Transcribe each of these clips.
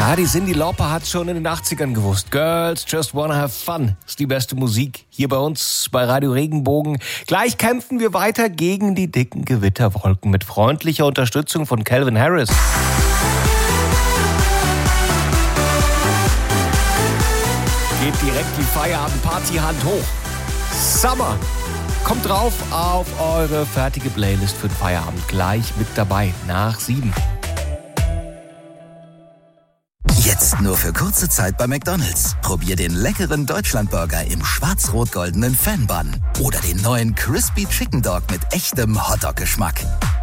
Ja, die Cyndi Lauper hat's schon in den 80ern gewusst. Girls just wanna have fun ist die beste Musik hier bei uns bei Radio Regenbogen. Gleich kämpfen wir weiter gegen die dicken Gewitterwolken mit freundlicher Unterstützung von Calvin Harris. Geht direkt die Feierabend-Party-Hand hoch. Summer. Kommt drauf auf eure fertige Playlist für den Feierabend. Gleich mit dabei, nach 7. Jetzt nur für kurze Zeit bei McDonald's. Probier den leckeren Deutschlandburger im schwarz-rot-goldenen Fan-Bun. Oder den neuen Crispy Chicken Dog mit echtem Hotdog-Geschmack.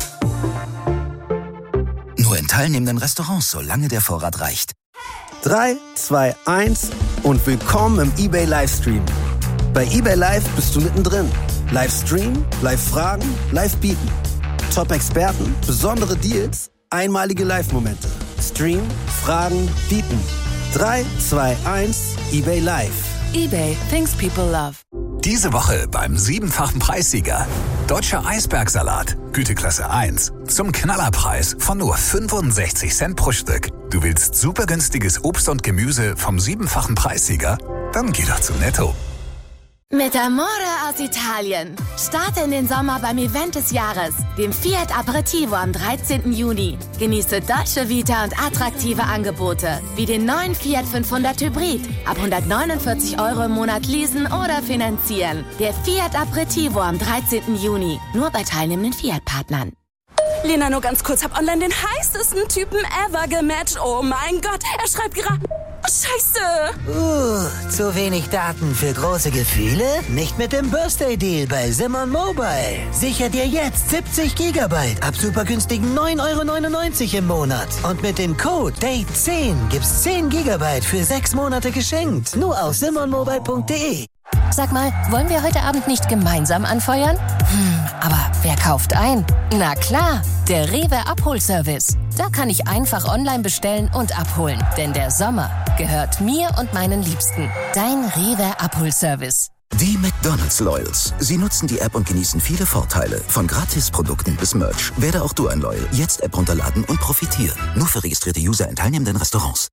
Nur in teilnehmenden Restaurants, solange der Vorrat reicht. 3, 2, 1 und willkommen im eBay Livestream. Bei eBay Live bist du mittendrin. Livestream, Live-Fragen, Live-Bieten. Top-Experten, besondere Deals, einmalige Live-Momente. Stream, Fragen, Bieten. 3, 2, 1, eBay Live. eBay, things people love. Diese Woche beim 7-fachen Preissieger. Deutscher Eisbergsalat, Güteklasse 1. Zum Knallerpreis von nur 65 Cent pro Stück. Du willst super günstiges Obst und Gemüse vom 7-fachen Preissieger? Dann geh doch zu Netto. Mit Amore aus Italien. Starte in den Sommer beim Event des Jahres, dem Fiat Aperitivo am 13. Juni. Genieße Dolce Vita und attraktive Angebote, wie den neuen Fiat 500 Hybrid. Ab 149 € im Monat leasen oder finanzieren. Der Fiat Aperitivo am 13. Juni. Nur bei teilnehmenden Fiat-Partnern. Lena, nur ganz kurz, hab online den heißesten Typen ever gematcht. Oh mein Gott, er schreibt gerade... Scheiße! Zu wenig Daten für große Gefühle? Nicht mit dem Birthday-Deal bei Simon Mobile. Sicher dir jetzt 70 GB ab super günstigen 9,99 € im Monat. Und mit dem Code DATE10 gibt's 10 GB für 6 Monate geschenkt. Nur auf simonmobile.de. Sag mal, wollen wir heute Abend nicht gemeinsam anfeuern? Aber wer kauft ein? Na klar, der Rewe Abholservice. Da kann ich einfach online bestellen und abholen. Denn der Sommer gehört mir und meinen Liebsten. Dein Rewe Abholservice. Die McDonald's Loyals. Sie nutzen die App und genießen viele Vorteile. Von Gratisprodukten bis Merch. Werde auch du ein Loyal. Jetzt App runterladen und profitieren. Nur für registrierte User in teilnehmenden Restaurants.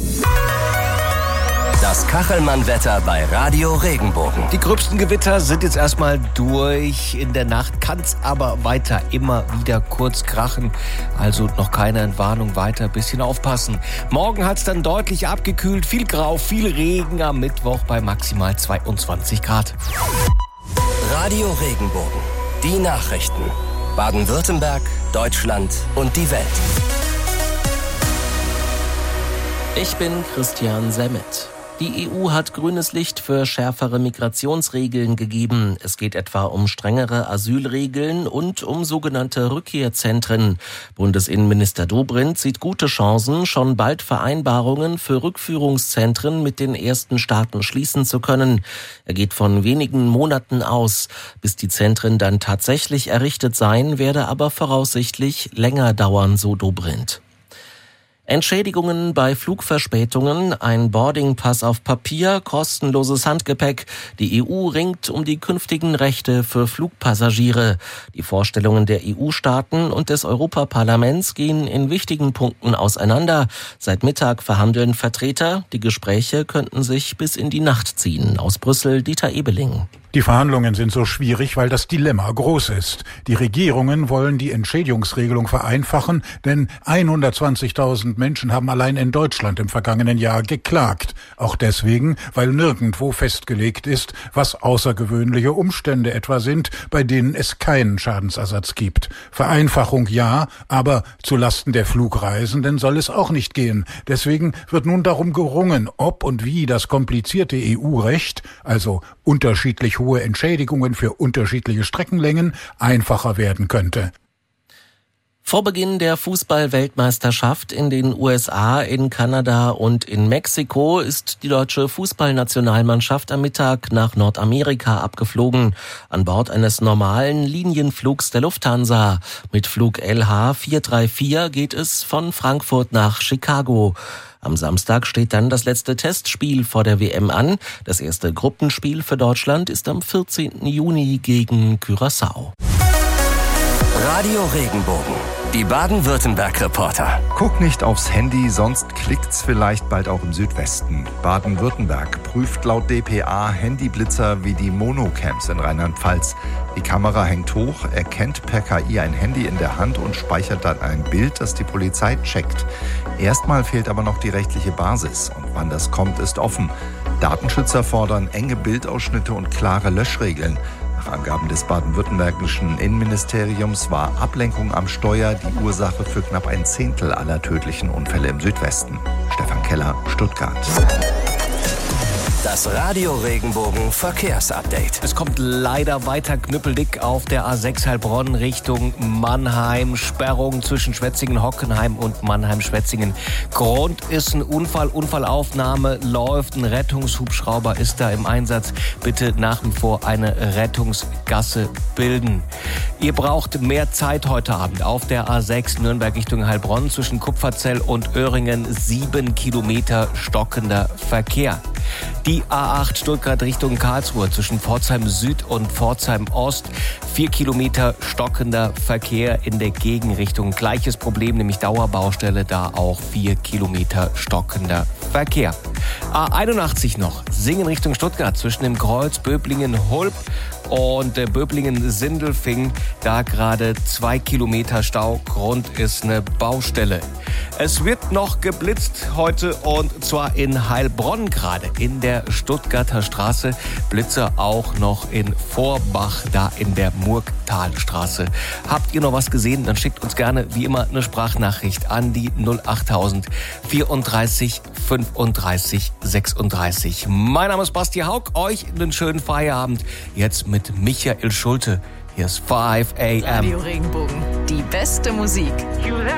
Das Kachelmann-Wetter bei Radio Regenbogen. Die gröbsten Gewitter sind jetzt erstmal durch. In der Nacht kann's aber weiter immer wieder kurz krachen. Also noch keine Entwarnung weiter. Bisschen aufpassen. Morgen hat's dann deutlich abgekühlt. Viel Grau, viel Regen am Mittwoch bei maximal 22 Grad. Radio Regenbogen. Die Nachrichten. Baden-Württemberg, Deutschland und die Welt. Ich bin Christian Semmet. Die EU hat grünes Licht für schärfere Migrationsregeln gegeben. Es geht etwa um strengere Asylregeln und um sogenannte Rückkehrzentren. Bundesinnenminister Dobrindt sieht gute Chancen, schon bald Vereinbarungen für Rückführungszentren mit den ersten Staaten schließen zu können. Er geht von wenigen Monaten aus. Bis die Zentren dann tatsächlich errichtet seien, werde aber voraussichtlich länger dauern, so Dobrindt. Entschädigungen bei Flugverspätungen, ein Boardingpass auf Papier, kostenloses Handgepäck. Die EU ringt um die künftigen Rechte für Flugpassagiere. Die Vorstellungen der EU-Staaten und des Europaparlaments gehen in wichtigen Punkten auseinander. Seit Mittag verhandeln Vertreter. Die Gespräche könnten sich bis in die Nacht ziehen. Aus Brüssel, Dieter Ebeling. Die Verhandlungen sind so schwierig, weil das Dilemma groß ist. Die Regierungen wollen die Entschädigungsregelung vereinfachen, denn 120.000 Menschen haben allein in Deutschland im vergangenen Jahr geklagt. Auch deswegen, weil nirgendwo festgelegt ist, was außergewöhnliche Umstände etwa sind, bei denen es keinen Schadensersatz gibt. Vereinfachung ja, aber zulasten der Flugreisenden soll es auch nicht gehen. Deswegen wird nun darum gerungen, ob und wie das komplizierte EU-Recht, also unterschiedlich hohe Entschädigungen für unterschiedliche Streckenlängen, einfacher werden könnte. Vor Beginn der Fußball-Weltmeisterschaft in den USA, in Kanada und in Mexiko ist die deutsche Fußballnationalmannschaft am Mittag nach Nordamerika abgeflogen. An Bord eines normalen Linienflugs der Lufthansa. Mit Flug LH 434 geht es von Frankfurt nach Chicago. Am Samstag steht dann das letzte Testspiel vor der WM an. Das erste Gruppenspiel für Deutschland ist am 14. Juni gegen Curaçao. Radio Regenbogen. Die Baden-Württemberg-Reporter. Guck nicht aufs Handy, sonst klickt's vielleicht bald auch im Südwesten. Baden-Württemberg prüft laut dpa Handyblitzer wie die Monocams in Rheinland-Pfalz. Die Kamera hängt hoch, erkennt per KI ein Handy in der Hand und speichert dann ein Bild, das die Polizei checkt. Erstmal fehlt aber noch die rechtliche Basis. Und wann das kommt, ist offen. Datenschützer fordern enge Bildausschnitte und klare Löschregeln. Nach Angaben des baden-württembergischen Innenministeriums war Ablenkung am Steuer die Ursache für knapp 1/10 aller tödlichen Unfälle im Südwesten. Stefan Keller, Stuttgart. Das Radio Regenbogen Verkehrsupdate. Es kommt leider weiter knüppeldick auf der A6 Heilbronn Richtung Mannheim. Sperrung zwischen Schwetzingen-Hockenheim und Mannheim-Schwetzingen. Grund ist ein Unfall. Unfallaufnahme läuft. Ein Rettungshubschrauber ist da im Einsatz. Bitte nach wie vor eine Rettungsgasse bilden. Ihr braucht mehr Zeit heute Abend auf der A6 Nürnberg Richtung Heilbronn zwischen Kupferzell und Öhringen. 7 Kilometer stockender Verkehr. Die A8 Stuttgart Richtung Karlsruhe zwischen Pforzheim Süd und Pforzheim Ost. 4 Kilometer stockender Verkehr in der Gegenrichtung. Gleiches Problem, nämlich Dauerbaustelle, da auch 4 Kilometer stockender Verkehr. A81 noch, Singen Richtung Stuttgart zwischen dem Kreuz Böblingen-Hulb und Böblingen-Sindelfingen. Da gerade 2 Kilometer Stau. Grund ist eine Baustelle. Es wird noch geblitzt heute und zwar in Heilbronn gerade in der Stuttgarter Straße. Blitze auch noch in Vorbach, da in der Murgtalstraße. Habt ihr noch was gesehen? Dann schickt uns gerne wie immer eine Sprachnachricht an die 08000 34 35 36. Mein Name ist Basti Haug. Euch einen schönen Feierabend. Jetzt mit Michael Schulte. Hier ist 5 AM. Radio Regenbogen. Die beste Musik.